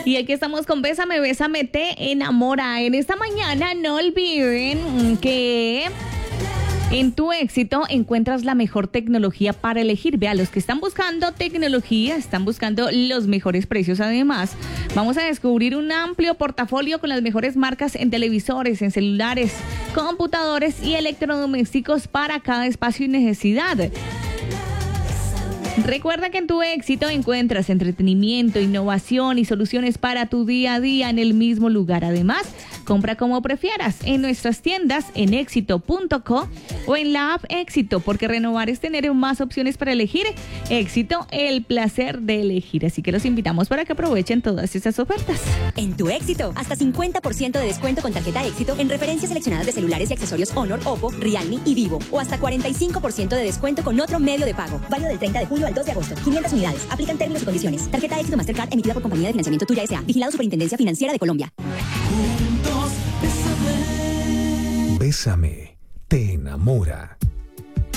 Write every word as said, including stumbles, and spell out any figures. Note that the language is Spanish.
Y aquí estamos con Bésame, Bésame, te enamora. En esta mañana no olviden que en tu éxito encuentras la mejor tecnología para elegir. Vea, los que están buscando tecnología, están buscando los mejores precios. Además, vamos a descubrir un amplio portafolio con las mejores marcas en televisores, en celulares, computadores y electrodomésticos para cada espacio y necesidad. Recuerda que en tu éxito encuentras entretenimiento, innovación y soluciones para tu día a día en el mismo lugar. Además, compra como prefieras en nuestras tiendas en éxito punto co o en la app Éxito, porque renovar es tener más opciones para elegir. Éxito, el placer de elegir. Así que los invitamos para que aprovechen todas estas ofertas. En tu éxito, hasta cincuenta por ciento de descuento con tarjeta Éxito en referencias seleccionadas de celulares y accesorios Honor, Oppo, Realme y Vivo. O hasta cuarenta y cinco por ciento de descuento con otro medio de pago. Válido del treinta de julio al dos de agosto. quinientas unidades. Aplican términos y condiciones. Tarjeta Éxito Mastercard emitida por Compañía de Financiamiento Tuya S A. Vigilado Superintendencia Financiera de Colombia. Juntos, bésame. Bésame, te enamora.